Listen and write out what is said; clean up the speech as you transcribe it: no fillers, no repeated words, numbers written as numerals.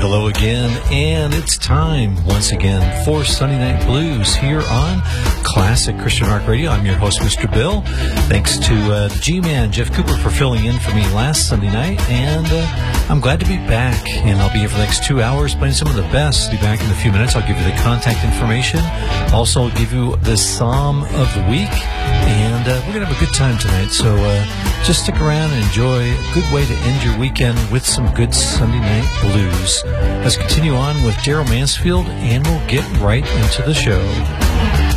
hello again, and it's time once again for Sunday Night Blues here on Classic Christian Rock Radio. I'm your host, Mr. Bill. Thanks to G-Man Jeff Cooper for filling in for me last Sunday night, and I'm glad to be back, and I'll be here for the next 2 hours playing some of the best. Be back in a few minutes. I'll give you the contact information. Also, I'll give you the Psalm of the Week, and we're going to have a good time tonight, so just stick around and enjoy a good way to end your weekend with some good Sunday Night Blues. Let's continue on with Daryl Mansfield, and we'll get right into the show.